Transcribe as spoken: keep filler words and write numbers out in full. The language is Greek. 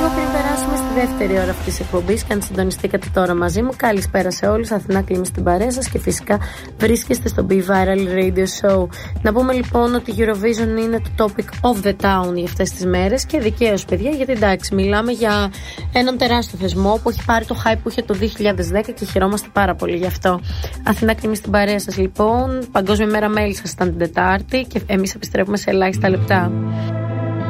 λίγο πριν περάσουμε στη δεύτερη ώρα αυτής της εκπομπής και αν συντονιστήκατε τώρα μαζί μου, καλησπέρα σε όλους. Αθηνά Κλίμη στην παρέα σας και φυσικά βρίσκεστε στο Be Viral Radio Show. Να πούμε λοιπόν ότι η Eurovision είναι το topic of the town για αυτές τις μέρες και δικαίως, παιδιά, γιατί εντάξει, μιλάμε για έναν τεράστιο θεσμό που έχει πάρει το hype που είχε το δύο χιλιάδες δέκα και χαιρόμαστε πάρα πολύ γι' αυτό. Αθηνά Κλίμη στην παρέα σας λοιπόν. Παγκόσμια μέρα μέλισσας ήταν την Τετάρτη και εμείς επιστρέφουμε σε ελάχιστα λεπτά.